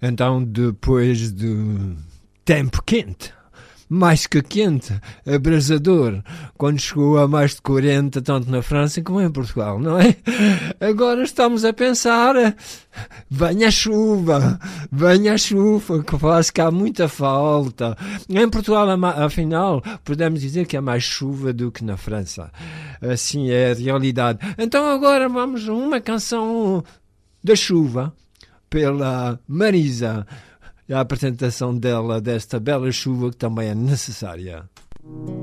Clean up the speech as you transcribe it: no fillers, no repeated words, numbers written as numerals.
Então, depois de tempo quente, mais que quente, abrasador, quando chegou a mais de 40, tanto na França como em Portugal, não é? Agora estamos a pensar, venha a chuva, que faz cá muita falta. Em Portugal, afinal, podemos dizer que há mais chuva do que na França. Assim é a realidade. Então agora vamos a uma canção da chuva, pela Marisa, a apresentação dela, desta bela chuva que também é necessária.